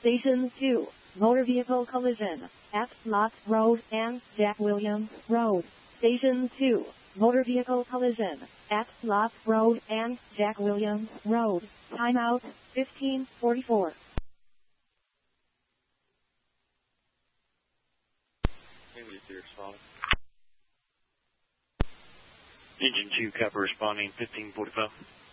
Station 2, motor vehicle collision at Lots Road and Jack Williams Road. Station 2, motor vehicle collision at Lots Road and Jack Williams Road. Timeout 15:44. Engine 2, Copper responding 15:45.